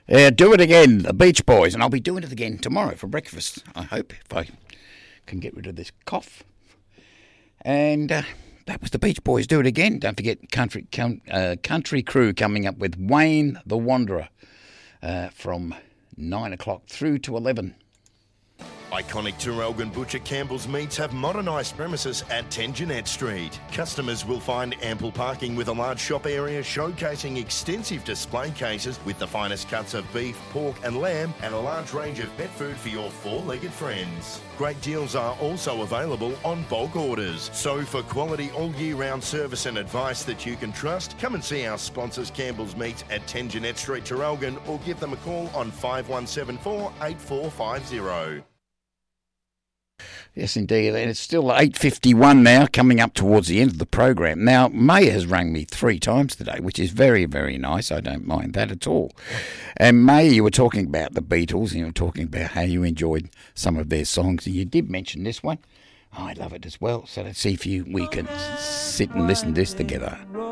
Do it again, the Beach Boys, and I'll be doing it again tomorrow for breakfast, I hope, if I can get rid of this cough. And that was the Beach Boys. Do it again. Don't forget Country Crew coming up with Wayne the Wanderer from 9 o'clock through to 11. Iconic Traralgon Butcher Campbell's Meats have modernised premises at 10 Jeanette Street. Customers will find ample parking with a large shop area showcasing extensive display cases with the finest cuts of beef, pork and lamb and a large range of pet food for your four-legged friends. Great deals are also available on bulk orders. So for quality all-year-round service and advice that you can trust, come and see our sponsors Campbell's Meats at 10 Jeanette Street, Traralgon, or give them a call on 5174 8450. Yes, indeed, and it's still 8:51 now, coming up towards the end of the program. Now, May has rung me 3 times today, which is very, very nice. I don't mind that at all. And May, you were talking about the Beatles, and you were talking about how you enjoyed some of their songs, and you did mention this one. I love it as well, so let's see if we can sit and listen to this together.